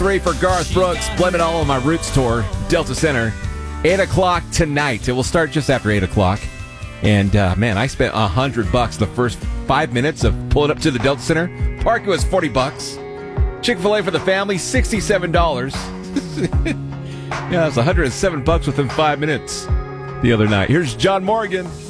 3 for Garth Brooks. Blame It All on My Roots tour, Delta Center. 8 o'clock tonight. It will start just after 8 o'clock. And, man, I spent $100 the first 5 minutes of pulling up to the Delta Center. Parking was $40. Chick-fil-A for the family, $67. Yeah, it was $107 within 5 minutes the other night. Here's John Morgan.